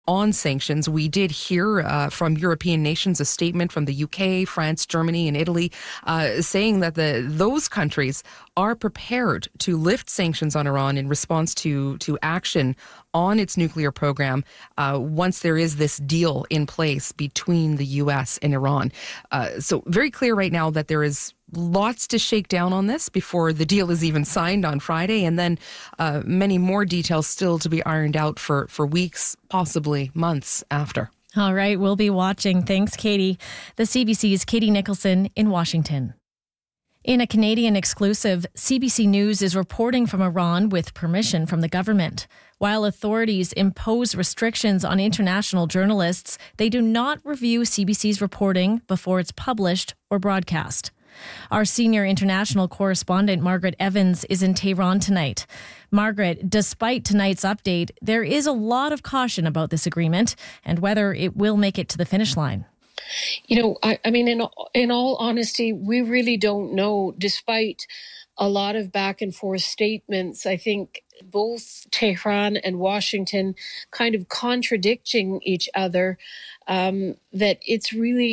on sanctions. We did hear from European nations a statement from the UK, France, Germany, and Italy saying that those countries are prepared to lift sanctions on Iran in response to action on its nuclear program once there is this deal in place between the U.S. and Iran. So very clear right now that there is lots to shake down on this before the deal is even signed on Friday, and then many more details still to be ironed out for weeks, possibly months after. All right, we'll be watching. Thanks, Katie. The CBC's Katie Nicholson in Washington. In a Canadian exclusive, CBC News is reporting from Iran with permission from the government. While authorities impose restrictions on international journalists, they do not review CBC's reporting before it's published or broadcast. Our senior international correspondent, Margaret Evans, is in Tehran tonight. Margaret, despite tonight's update, there is a lot of caution about this agreement and whether it will make it to the finish line. I mean, in all honesty, we really don't know. Despite a lot of back and forth statements, I think both Tehran and Washington kind of contradicting each other, that it's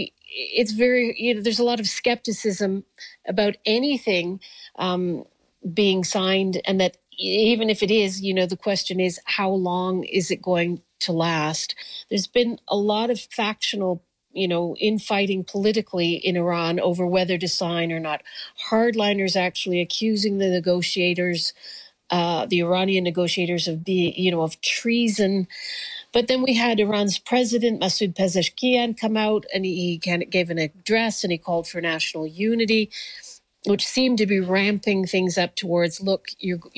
very, there's a lot of skepticism about anything being signed, and that even if it is, the question is, how long is it going to last? There's been a lot of factional infighting politically in Iran over whether to sign or not. Hardliners actually accusing the negotiators, the Iranian negotiators, of treason. But then we had Iran's president, Masoud Pezeshkian, come out, and he gave an address, and he called for national unity, which seemed to be ramping things up towards, look,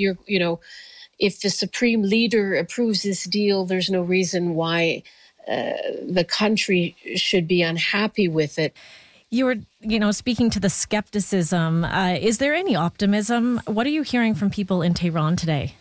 if the supreme leader approves this deal, there's no reason why the country should be unhappy with it. You were, speaking to the skepticism. Is there any optimism? What are you hearing from people in Tehran today?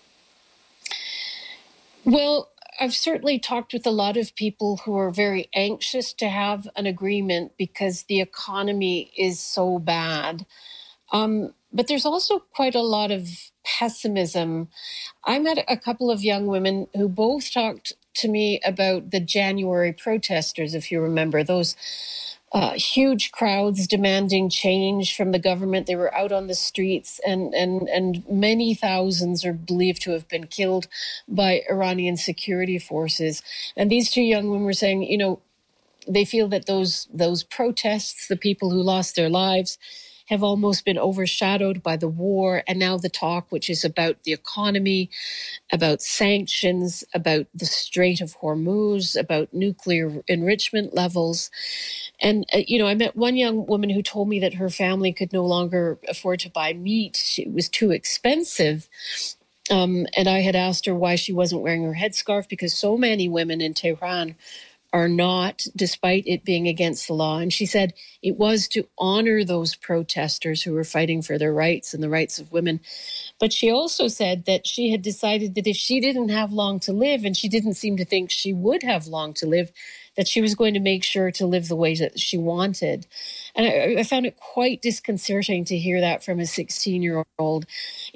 Well, I've certainly talked with a lot of people who are very anxious to have an agreement because the economy is so bad. But there's also quite a lot of pessimism. I met a couple of young women who both talked to me about the January protesters, if you remember, those huge crowds demanding change from the government. They were out on the streets, and many thousands are believed to have been killed by Iranian security forces. And these two young women were saying, they feel that those protests, the people who lost their lives, have almost been overshadowed by the war, and now the talk, which is about the economy, about sanctions, about the Strait of Hormuz, about nuclear enrichment levels. And, I met one young woman who told me that her family could no longer afford to buy meat. It was too expensive. And I had asked her why she wasn't wearing her headscarf, because so many women in Tehran are not, despite it being against the law. And she said it was to honor those protesters who were fighting for their rights and the rights of women. But she also said that she had decided that if she didn't have long to live, and she didn't seem to think she would have long to live, that she was going to make sure to live the way that she wanted. And I found it quite disconcerting to hear that from a 16-year-old.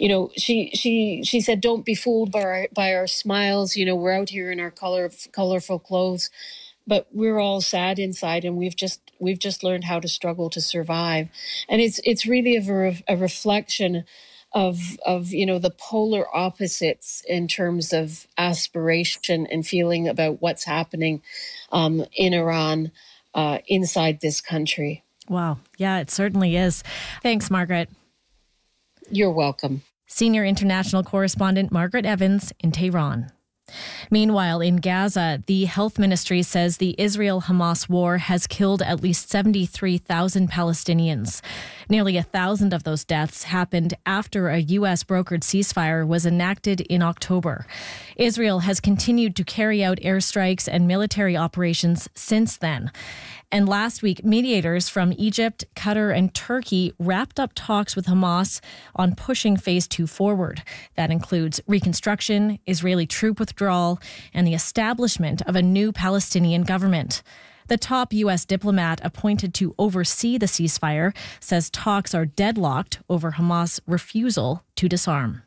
She said, don't be fooled by our smiles. We're out here in our colorful clothes, but we're all sad inside, and we've just learned how to struggle to survive. And it's really a reflection of the polar opposites in terms of aspiration and feeling about what's happening in Iran, inside this country. Wow. Yeah, it certainly is. Thanks, Margaret. You're welcome. Senior international correspondent Margaret Evans in Tehran. Meanwhile, in Gaza, the health ministry says the Israel-Hamas war has killed at least 73,000 Palestinians. Nearly 1,000 of those deaths happened after a U.S. brokered ceasefire was enacted in October. Israel has continued to carry out airstrikes and military operations since then. And last week, mediators from Egypt, Qatar, and Turkey wrapped up talks with Hamas on pushing Phase 2 forward. That includes reconstruction, Israeli troop withdrawal, and the establishment of a new Palestinian government. The top U.S. diplomat appointed to oversee the ceasefire says talks are deadlocked over Hamas' refusal to disarm.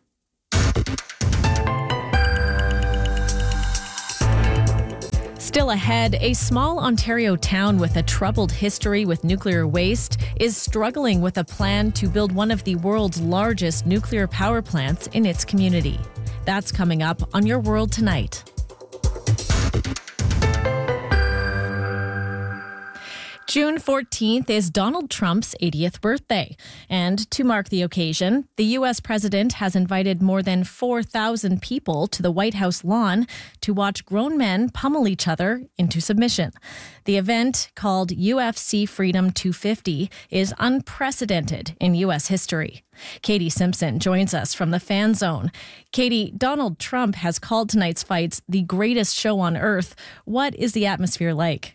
Still ahead, a small Ontario town with a troubled history with nuclear waste is struggling with a plan to build one of the world's largest nuclear power plants in its community. That's coming up on Your World Tonight. June 14th is Donald Trump's 80th birthday. And to mark the occasion, the U.S. president has invited more than 4,000 people to the White House lawn to watch grown men pummel each other into submission. The event, called UFC Freedom 250, is unprecedented in U.S. history. Katie Simpson joins us from the Fan Zone. Katie, Donald Trump has called tonight's fights the greatest show on earth. What is the atmosphere like?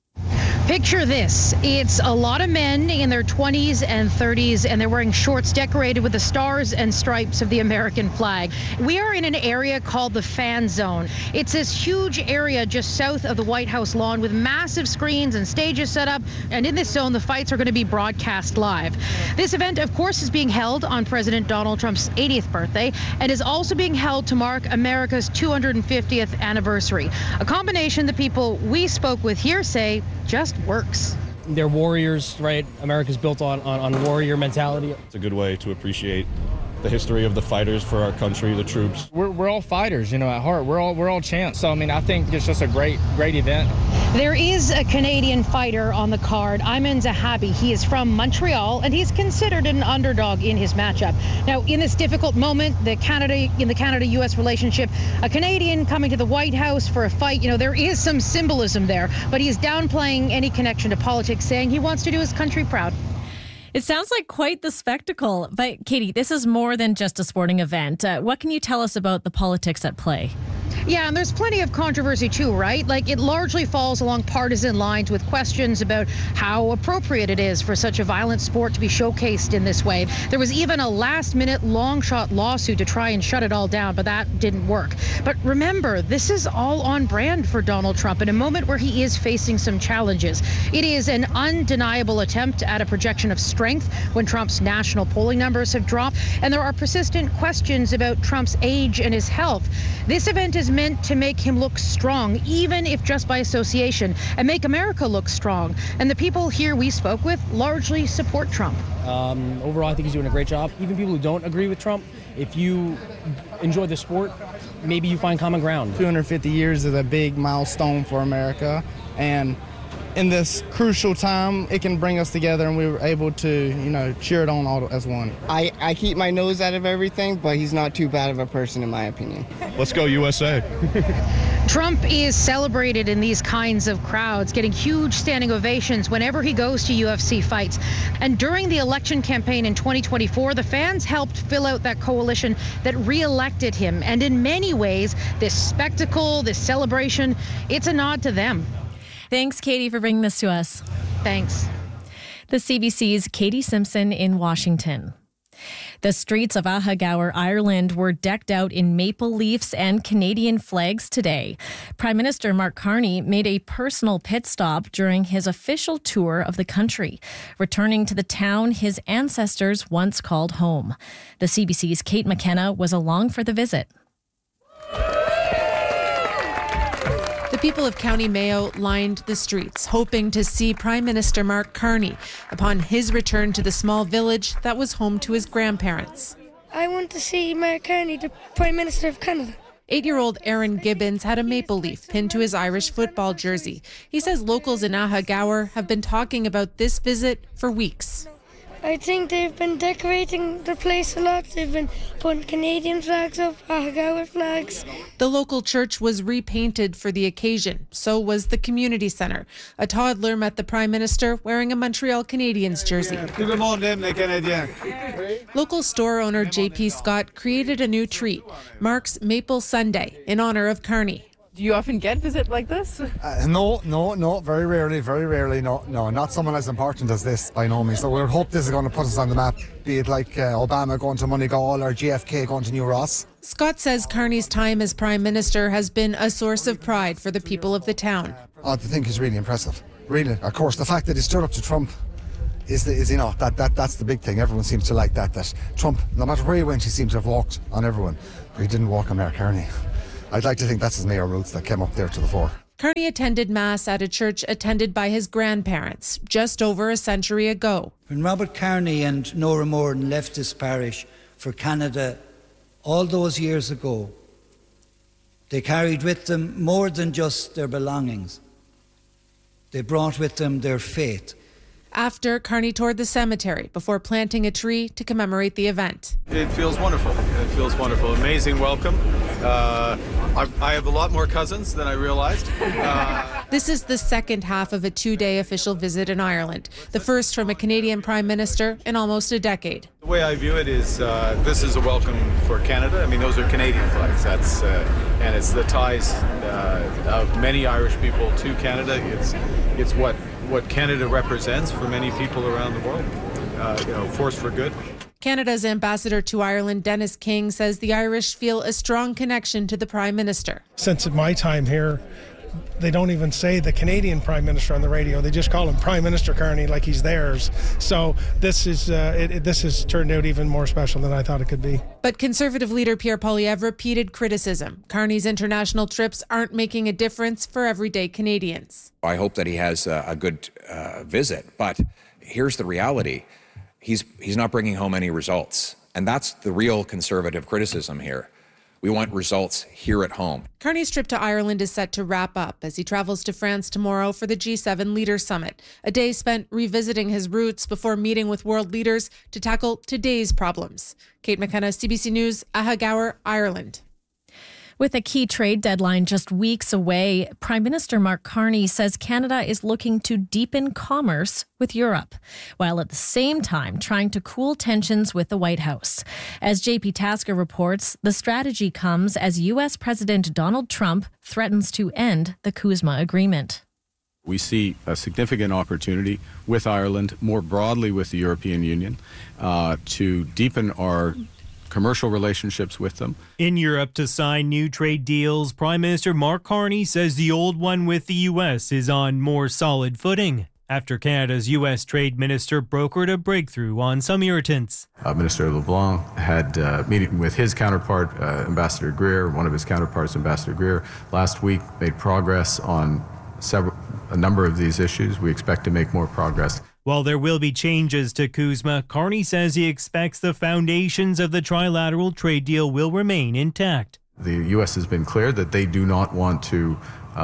Picture this. It's a lot of men in their 20s and 30s, and they're wearing shorts decorated with the stars and stripes of the American flag. We are in an area called the Fan Zone. It's this huge area just south of the White House lawn with massive screens and stages set up. And in this zone, the fights are going to be broadcast live. This event, of course, is being held on President Donald Trump's 80th birthday and is also being held to mark America's 250th anniversary. A combination the people we spoke with here say just works. They're warriors, right? America's built on warrior mentality. It's a good way to appreciate the history of the fighters for our country, the troops. We're all fighters, at heart. We're all champs. So, I think it's just a great event. There is a Canadian fighter on the card, Ayman Zahabi. He is from Montreal, and he's considered an underdog in his matchup. Now, in this difficult moment, in the Canada-U.S. relationship, a Canadian coming to the White House for a fight, there is some symbolism there, but he is downplaying any connection to politics, saying he wants to do his country proud. It sounds like quite the spectacle. But Katie, this is more than just a sporting event. What can you tell us about the politics at play? Yeah, and there's plenty of controversy too, right? It largely falls along partisan lines with questions about how appropriate it is for such a violent sport to be showcased in this way. There was even a last-minute long-shot lawsuit to try and shut it all down, but that didn't work. But remember, this is all on brand for Donald Trump in a moment where he is facing some challenges. It is an undeniable attempt at a projection of strength when Trump's national polling numbers have dropped, and there are persistent questions about Trump's age and his health. This event is meant to make him look strong, even if just by association, and make America look strong. And the people here we spoke with largely support Trump. Overall, I think he's doing a great job. Even people who don't agree with Trump, if you enjoy the sport, maybe you find common ground. 250 years is a big milestone for America, and in this crucial time, it can bring us together, and we were able to, cheer it on all as one. I keep my nose out of everything, but he's not too bad of a person in my opinion. Let's go USA. Trump is celebrated in these kinds of crowds, getting huge standing ovations whenever he goes to UFC fights. And during the election campaign in 2024, the fans helped fill out that coalition that re-elected him. And in many ways, this spectacle, this celebration, it's a nod to them. Thanks, Katie, for bringing this to us. Thanks. The CBC's Katie Simpson in Washington. The streets of Ahagour, Ireland were decked out in maple leaves and Canadian flags today. Prime Minister Mark Carney made a personal pit stop during his official tour of the country, returning to the town his ancestors once called home. The CBC's Kate McKenna was along for the visit. The people of County Mayo lined the streets, hoping to see Prime Minister Mark Carney upon his return to the small village that was home to his grandparents. I want to see Mark Carney, the Prime Minister of Canada. 8-year-old Aaron Gibbons had a maple leaf pinned to his Irish football jersey. He says locals in Ahagour have been talking about this visit for weeks. I think they've been decorating the place a lot. They've been putting Canadian flags up, Ahagour flags. The local church was repainted for the occasion. So was the community centre. A toddler met the Prime Minister wearing a Montreal Canadiens jersey. Local store owner J.P. Scott created a new treat, Mark's Maple Sundae, in honour of Carney. Do you often get visit like this? No, very rarely, no, not someone as important as this, by no means. So we hope this is going to put us on the map, be it like Obama going to Moneygall or JFK going to New Ross. Scott says Carney's time as Prime Minister has been a source of pride for the people of the town. I think he's really impressive, really. Of course, the fact that he stood up to Trump is that's the big thing. Everyone seems to like that Trump, no matter where he went, he seems to have walked on everyone, but he didn't walk on Mark Carney. I'd like to think that's his mayor roots that came up there to the fore. Carney attended Mass at a church attended by his grandparents just over a century ago. When Robert Carney and Nora Moran left this parish for Canada all those years ago, they carried with them more than just their belongings. They brought with them their faith. After, Carney toured the cemetery before planting a tree to commemorate the event. It feels wonderful. It feels wonderful. Amazing welcome. I have a lot more cousins than I realized. This is the second half of a 2-day official visit in Ireland, the first from a Canadian Prime Minister in almost a decade. The way I view it is this is a welcome for Canada. I mean, those are Canadian flags. And it's the ties of many Irish people to Canada. It's what Canada represents for many people around the world, force for good. Canada's ambassador to Ireland, Dennis King, says the Irish feel a strong connection to the Prime Minister. Since my time here, they don't even say the Canadian Prime Minister on the radio. They just call him Prime Minister Carney like he's theirs. So this has turned out even more special than I thought it could be. But Conservative leader Pierre Poilievre repeated criticism. Carney's international trips aren't making a difference for everyday Canadians. I hope that he has a good visit, but here's the reality. He's not bringing home any results. And that's the real Conservative criticism here. We want results here at home. Carney's trip to Ireland is set to wrap up as he travels to France tomorrow for the G7 Leaders Summit, a day spent revisiting his roots before meeting with world leaders to tackle today's problems. Kate McKenna, CBC News, Ahagower, Ireland. With a key trade deadline just weeks away, Prime Minister Mark Carney says Canada is looking to deepen commerce with Europe, while at the same time trying to cool tensions with the White House. As JP Tasker reports, the strategy comes as U.S. President Donald Trump threatens to end the CUSMA agreement. We see a significant opportunity with Ireland, more broadly with the European Union, to deepen our commercial relationships with them. In Europe to sign new trade deals, Prime Minister Mark Carney says the old one with the U.S. is on more solid footing after Canada's U.S. Trade Minister brokered a breakthrough on some irritants. Minister LeBlanc had a meeting with his counterpart, Ambassador Greer, one of his counterparts, Ambassador Greer, last week, made progress on a number of these issues. We expect to make more progress. While there will be changes to CUSMA, Carney says he expects the foundations of the trilateral trade deal will remain intact. The U.S. has been clear that they do not want to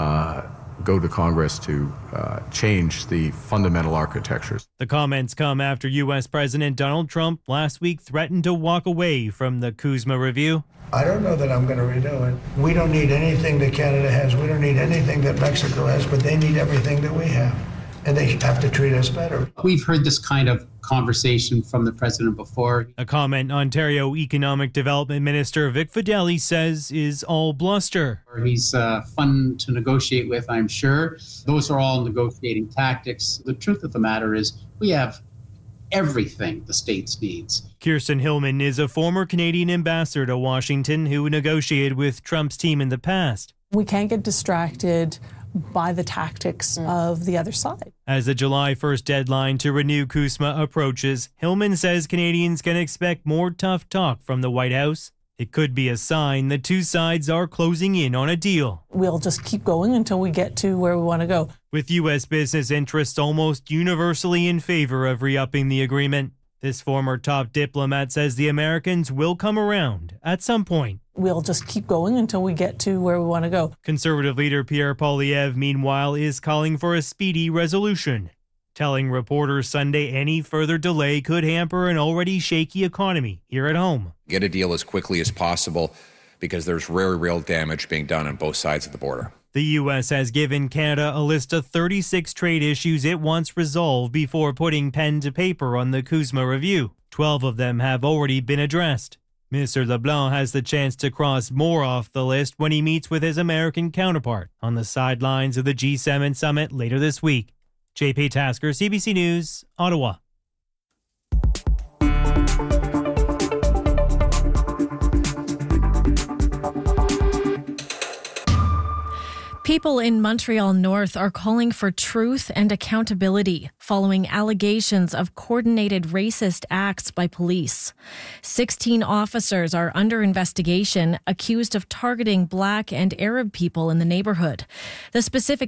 go to Congress to change the fundamental architectures. The comments come after U.S. President Donald Trump last week threatened to walk away from the CUSMA review. I don't know that I'm going to renew it. We don't need anything that Canada has. We don't need anything that Mexico has, but they need everything that we have. And they have to treat us better. We've heard this kind of conversation from the president before. A comment Ontario Economic Development Minister Vic Fedeli says is all bluster. He's fun to negotiate with, I'm sure. Those are all negotiating tactics. The truth of the matter is we have everything the States needs. Kirsten Hillman is a former Canadian ambassador to Washington who negotiated with Trump's team in the past. We can't get distracted by the tactics of the other side. As the July 1st deadline to renew CUSMA approaches, Hillman says Canadians can expect more tough talk from the White House. It could be a sign the two sides are closing in on a deal. We'll just keep going until we get to where we want to go. With U.S. business interests almost universally in favor of re-upping the agreement, this former top diplomat says the Americans will come around at some point. We'll just keep going until we get to where we want to go. Conservative leader Pierre Poilievre, meanwhile, is calling for a speedy resolution, telling reporters Sunday any further delay could hamper an already shaky economy here at home. Get a deal as quickly as possible because there's very real damage being done on both sides of the border. The U.S. has given Canada a list of 36 trade issues it wants resolved before putting pen to paper on the CUSMA review. 12 of them have already been addressed. Minister LeBlanc has the chance to cross more off the list when he meets with his American counterpart on the sidelines of the G7 summit later this week. JP Tasker, CBC News, Ottawa. People in Montreal North are calling for truth and accountability following allegations of coordinated racist acts by police. 16 officers are under investigation, accused of targeting Black and Arab people in the neighborhood. The specific